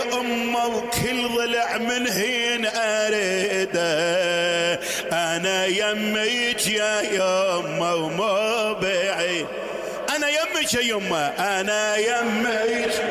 أمه وكل ضلع من هين أريده، أنا يمك يا يمه وما بعيد، أنا يمك يا يمه، أنا يمك